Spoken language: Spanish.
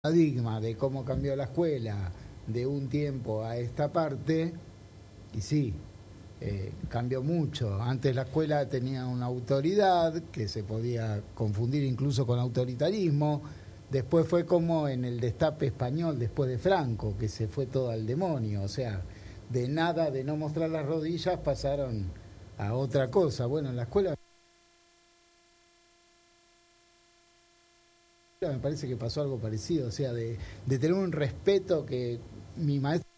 paradigma de cómo cambió la escuela de un tiempo a esta parte, y sí, cambió mucho. Antes la escuela tenía una autoridad que se podía confundir incluso con autoritarismo. Después fue como en el destape español después de Franco, que se fue todo al demonio. O sea, de nada, de no mostrar las rodillas, pasaron a otra cosa. Bueno, en la escuela me parece que pasó algo parecido, o sea, de tener un respeto que mi maestro